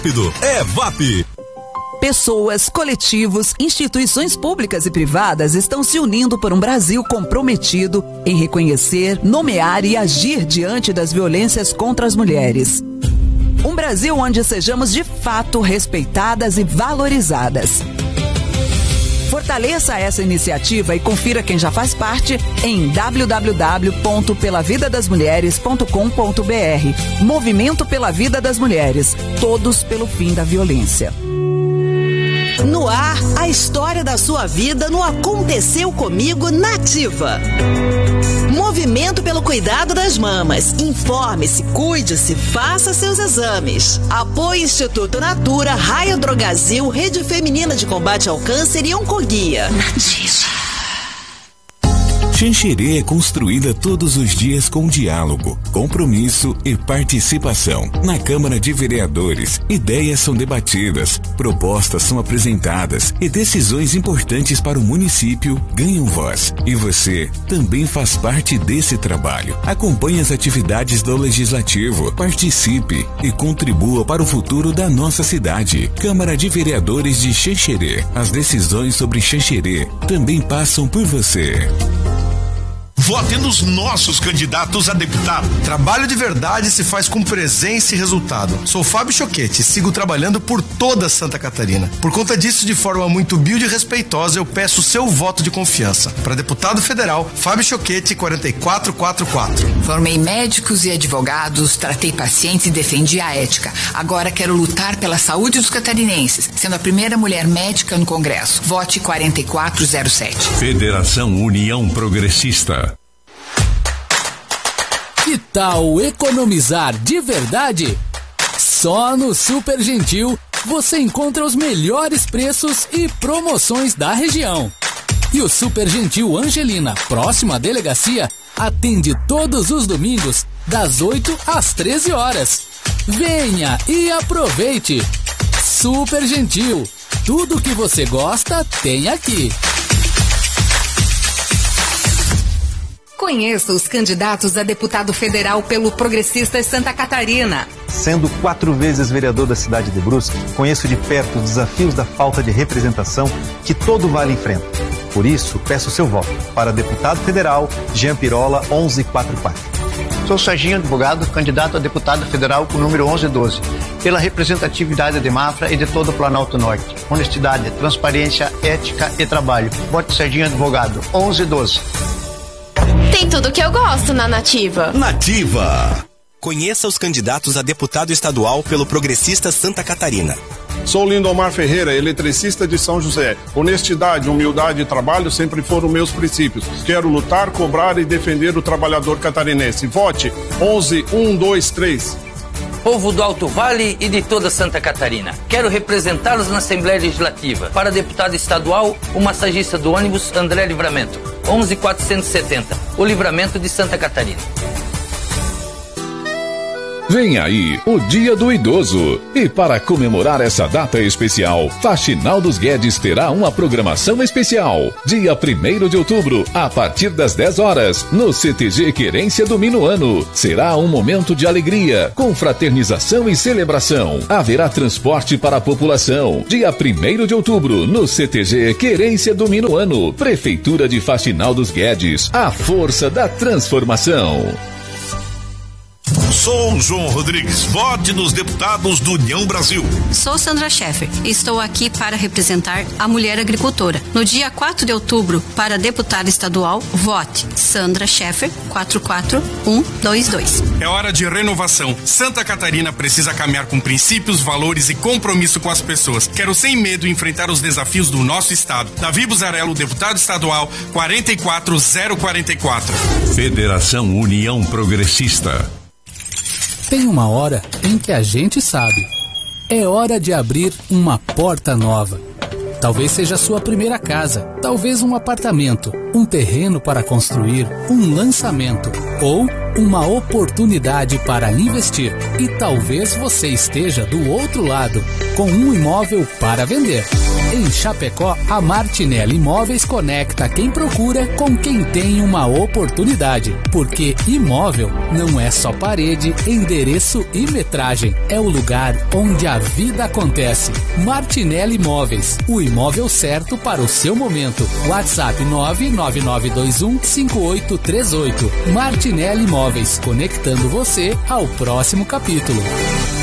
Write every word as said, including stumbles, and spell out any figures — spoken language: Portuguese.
É V A P. Pessoas, coletivos, instituições públicas e privadas estão se unindo por um Brasil comprometido em reconhecer, nomear e agir diante das violências contra as mulheres. Um Brasil onde sejamos de fato respeitadas e valorizadas. Fortaleça essa iniciativa e confira quem já faz parte em w w w ponto pela vida das mulheres ponto com ponto b r. Movimento pela Vida das Mulheres. Todos pelo fim da violência. No ar, a história da sua vida no Aconteceu Comigo Nativa. Movimento pelo cuidado das mamas. Informe-se, cuide-se, faça seus exames. Apoio Instituto Natura, Raio Drogazil, Rede Feminina de Combate ao Câncer e Oncoguia. Nativa. Xanxerê é construída todos os dias com diálogo, compromisso e participação. Na Câmara de Vereadores, ideias são debatidas, propostas são apresentadas e decisões importantes para o município ganham voz. E você também faz parte desse trabalho. Acompanhe as atividades do Legislativo, participe e contribua para o futuro da nossa cidade. Câmara de Vereadores de Xanxerê. As decisões sobre Xanxerê também passam por você. Vote nos nossos candidatos a deputado. Trabalho de verdade se faz com presença e resultado. Sou Fábio Choquete e sigo trabalhando por toda Santa Catarina. Por conta disso, de forma muito humilde e respeitosa, eu peço o seu voto de confiança. Para deputado federal, Fábio Choquete, quatro quatro quatro quatro. Formei médicos e advogados, tratei pacientes e defendi a ética. Agora quero lutar pela saúde dos catarinenses, sendo a primeira mulher médica no Congresso. Vote quatro quatro zero sete. Federação União Progressista. Que tal economizar de verdade? Só no Super Gentil você encontra os melhores preços e promoções da região. E o Super Gentil Angelina, próximo à delegacia, atende todos os domingos, das oito às treze horas. Venha e aproveite! Super Gentil, tudo que você gosta tem aqui. Conheça os candidatos a deputado federal pelo Progressistas Santa Catarina. Sendo quatro vezes vereador da cidade de Brusque, conheço de perto os desafios da falta de representação que todo vale enfrenta. Por isso, peço seu voto para deputado federal Jean Pirola onze quarenta e quatro. Sou Serginho Advogado, candidato a deputado federal com o número onze doze, pela representatividade de Mafra e de todo o Planalto Norte. Honestidade, transparência, ética e trabalho. Vote Serginho Advogado, onze doze. Tem tudo que eu gosto na Nativa. Nativa. Conheça os candidatos a deputado estadual pelo Progressista Santa Catarina. Sou Lindomar Ferreira, eletricista de São José. Honestidade, humildade e trabalho sempre foram meus princípios. Quero lutar, cobrar e defender o trabalhador catarinense. Vote onze um dois três. Povo do Alto Vale e de toda Santa Catarina. Quero representá-los na Assembleia Legislativa. Para deputado estadual, o massagista do ônibus André Livramento, onze quatrocentos e setenta, o Livramento de Santa Catarina. Vem aí o Dia do Idoso. E para comemorar essa data especial, Faxinal dos Guedes terá uma programação especial. Dia primeiro de outubro, a partir das dez horas, no C T G Querência do Minuano. Será um momento de alegria, confraternização e celebração. Haverá transporte para a população. Dia primeiro de outubro, no C T G Querência do Minuano. Prefeitura de Faxinal dos Guedes. A força da transformação. Sou João Rodrigues, vote nos deputados do União Brasil. Sou Sandra Scheffer e estou aqui para representar a mulher agricultora. No dia quatro de outubro, para deputada estadual, vote Sandra Scheffer, quatro quatro um dois dois. É hora de renovação. Santa Catarina precisa caminhar com princípios, valores e compromisso com as pessoas. Quero sem medo enfrentar os desafios do nosso estado. Davi Buzarello, deputado estadual, quatro quatro zero quatro quatro. Federação União Progressista. Tem uma hora em que a gente sabe. É hora de abrir uma porta nova. Talvez seja a sua primeira casa, talvez um apartamento, um terreno para construir, um lançamento ou uma oportunidade para investir. E talvez você esteja do outro lado, com um imóvel para vender. Em Chapecó, a Martinelli Imóveis conecta quem procura com quem tem uma oportunidade. Porque imóvel não é só parede, endereço e metragem. É o lugar onde a vida acontece. Martinelli Imóveis, o imóvel certo para o seu momento. WhatsApp nove nove nove dois um cinco oito três oito. Martinelli Imóveis, conectando você ao próximo capítulo.